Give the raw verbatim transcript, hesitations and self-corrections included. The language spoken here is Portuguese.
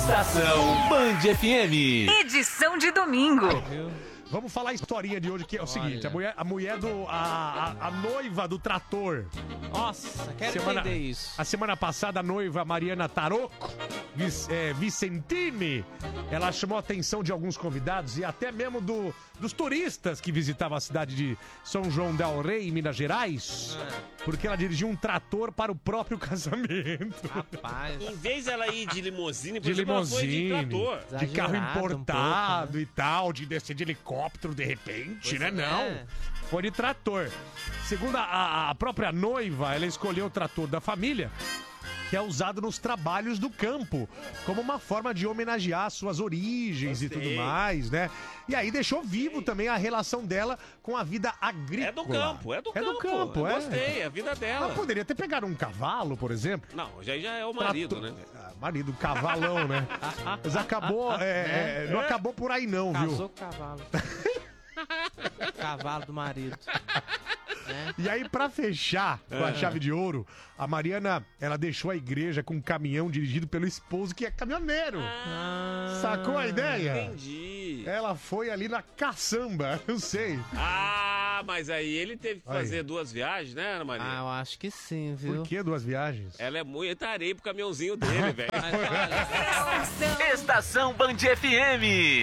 Estação Band F M. Edição de domingo. Vamos falar a historinha de hoje, que é o Olha. seguinte: a mulher, a mulher do. A, a, a noiva do trator. Nossa, quero semana, entender isso. A semana passada, a noiva Mariana Taroco é, Vicentini, ela chamou a atenção de alguns convidados e até mesmo do, dos turistas que visitavam a cidade de São João del Rei, em Minas Gerais, ah. porque ela dirigiu um trator para o próprio casamento. Rapaz. Em vez dela ir de limusine, de limusine, de, trator. de carro importado um pouco, né? e tal, de descer de helicóptero de repente, pois né? É. Não. Foi de trator. Segundo a, a própria noiva, ela escolheu o trator da família, que é usado nos trabalhos do campo, como uma forma de homenagear suas origens Gostei. e tudo mais, né? E aí deixou vivo também a relação dela com a vida agrícola. É do campo, é do é campo. Do campo é. Gostei, é a vida dela. Ela poderia ter pegado um cavalo, por exemplo. Não, já, já é o marido, Trato... né? Ah, marido, cavalão, né? Mas acabou, é, é, não acabou por aí não, Casou viu? Casou com o cavalo. Cavalo do marido. É. E aí, pra fechar com a chave de ouro, a Mariana, ela deixou a igreja com um caminhão dirigido pelo esposo, que é caminhoneiro. Ah, Sacou a ideia? Entendi. Ela foi ali na caçamba, eu sei. Ah, mas aí ele teve que aí. fazer duas viagens, né, Ana Maria? Ah, eu acho que sim, viu? Por que duas viagens? Ela é muito areia pro caminhãozinho dele, velho. Estação Band F M.